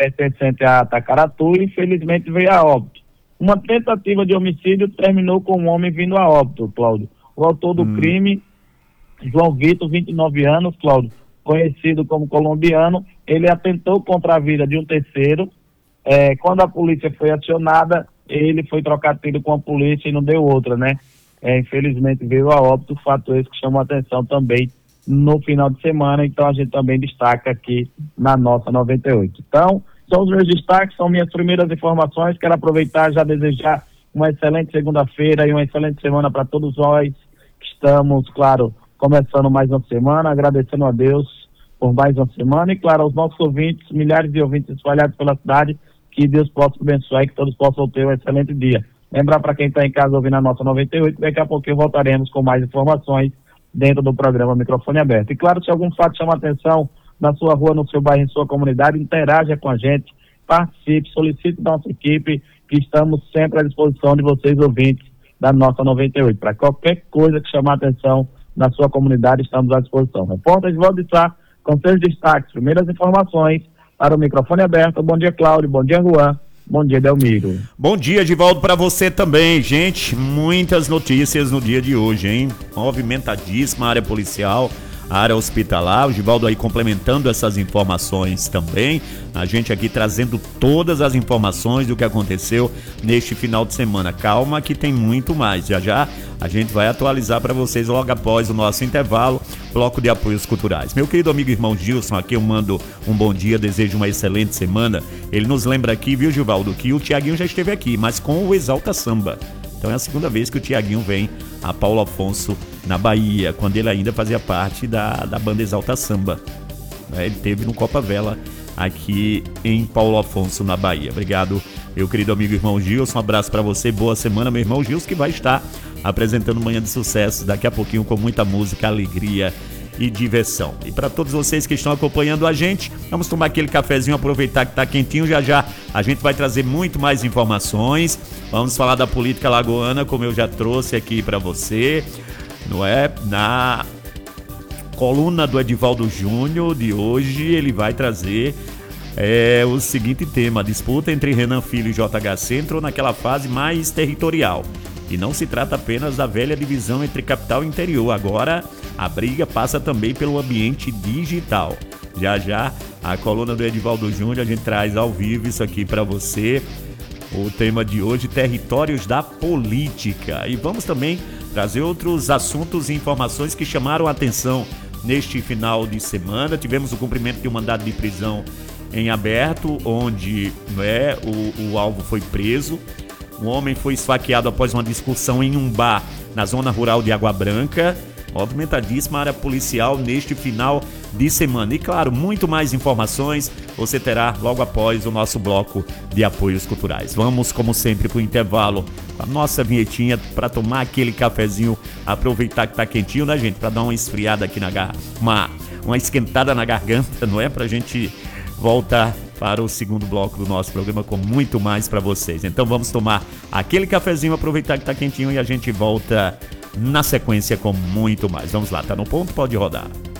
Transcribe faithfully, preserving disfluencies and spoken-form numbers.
pertencente a Tacaratu e infelizmente veio a óbito. Uma tentativa de homicídio terminou com um homem vindo a óbito, Cláudio. O autor do hum. crime, João Vitor, vinte e nove anos, Cláudio, conhecido como colombiano, ele atentou contra a vida de um terceiro. É, quando a polícia foi acionada, ele foi trocar tiro com a polícia e não deu outra, né? É, infelizmente veio a óbito, fato esse que chamou a atenção também no final de semana, então a gente também destaca aqui na nossa noventa e oito. Então, são os meus destaques, são minhas primeiras informações. Quero aproveitar e já desejar uma excelente segunda-feira e uma excelente semana para todos nós que estamos, claro, começando mais uma semana, agradecendo a Deus por mais uma semana e, claro, aos nossos ouvintes, milhares de ouvintes espalhados pela cidade, que Deus possa abençoar e que todos possam ter um excelente dia. Lembrar para quem está em casa ouvindo a nossa noventa e oito, daqui a pouquinho voltaremos com mais informações dentro do programa Microfone Aberto. E, claro, se algum fato chama atenção na sua rua, no seu bairro, em sua comunidade, interaja com a gente, participe, solicite da nossa equipe, que estamos sempre à disposição de vocês, ouvintes da nossa noventa e oito. Para qualquer coisa que chamar atenção na sua comunidade, estamos à disposição. Repórter Edvaldo de Sá, com seus destaques, primeiras informações para o Microfone Aberto. Bom dia, Cláudio. Bom dia, Juan. Bom dia, Delmiro. Bom dia, Edivaldo, para você também. Gente, muitas notícias no dia de hoje, hein? Movimentadíssima a área policial, a área hospitalar. O Edivaldo aí complementando essas informações também. A gente aqui trazendo todas as informações do que aconteceu neste final de semana. Calma que tem muito mais. Já já a gente vai atualizar para vocês logo após o nosso intervalo, bloco de apoios culturais. Meu querido amigo irmão Gilson, aqui eu mando um bom dia, desejo uma excelente semana. Ele nos lembra aqui, viu, Givaldo, que o Tiaguinho já esteve aqui, mas com o Exalta Samba. Então é a segunda vez que o Tiaguinho vem a Paulo Afonso, na Bahia, quando ele ainda fazia parte da, da banda Exalta Samba. Ele teve no Copa Vela aqui em Paulo Afonso, na Bahia. Obrigado, meu querido amigo irmão Gilson, um abraço para você, boa semana, meu irmão Gilson, que vai estar apresentando Manhã de Sucesso daqui a pouquinho com muita música, alegria e diversão. E para todos vocês que estão acompanhando a gente, vamos tomar aquele cafezinho, aproveitar que está quentinho. Já já a gente vai trazer muito mais informações, vamos falar da política alagoana, como eu já trouxe aqui para você, não é? Na coluna do Edivaldo Júnior de hoje, ele vai trazer é, o seguinte tema: a disputa entre Renan Filho e J H C entrou naquela fase mais territorial. E não se trata apenas da velha divisão entre capital e interior. Agora a briga passa também pelo ambiente digital. Já já a coluna do Edivaldo Júnior, a gente traz ao vivo isso aqui para você. O tema de hoje, territórios da política. E vamos também trazer outros assuntos e informações que chamaram a atenção neste final de semana. Tivemos o cumprimento de um mandado de prisão em aberto, onde é, o, o alvo foi preso. Um homem foi esfaqueado após uma discussão em um bar na zona rural de Água Branca. Movimentadíssima área policial neste final de semana. E claro, muito mais informações você terá logo após o nosso bloco de apoios culturais. Vamos, como sempre, para o intervalo com a nossa vinhetinha para tomar aquele cafezinho, aproveitar que tá quentinho, né, gente? Para dar uma esfriada aqui na garganta, uma, uma esquentada na garganta, não é? Pra gente voltar para o segundo bloco do nosso programa com muito mais para vocês. Então vamos tomar aquele cafezinho, aproveitar que tá quentinho e a gente volta na sequência com muito mais. Vamos lá, tá no ponto? Pode rodar.